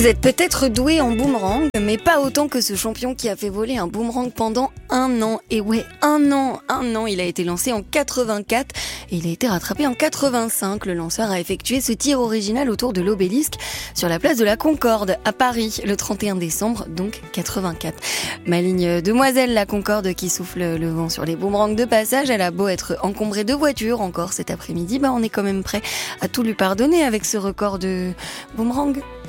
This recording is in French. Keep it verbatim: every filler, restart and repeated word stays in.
Vous êtes peut-être doué en boomerang, mais pas autant que ce champion qui a fait voler un boomerang pendant un an. Et ouais, un an, un an, il a été lancé en quatre-vingt-quatre et il a été rattrapé en quatre-vingt-cinq. Le lanceur a effectué ce tir original autour de l'obélisque sur la place de la Concorde à Paris, le trente et un décembre, donc quatre-vingt-quatre. Ma ligne demoiselle, la Concorde qui souffle le vent sur les boomerangs de passage, elle a beau être encombrée de voitures encore cet après-midi, bah on est quand même prêt à tout lui pardonner avec ce record de boomerang.